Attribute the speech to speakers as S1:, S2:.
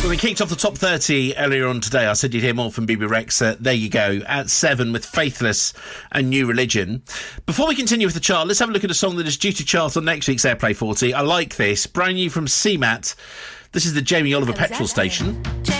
S1: When we kicked off the top 30 earlier on today, I said you'd hear more from BB Rexa. There you go, at 7 with Faithless and New Religion. Before we continue with the chart, let's have a look at a song that is due to chart on next week's Airplay 40. I like this. Brand new from CMAT. This is the Jamie Oliver Petrol Station.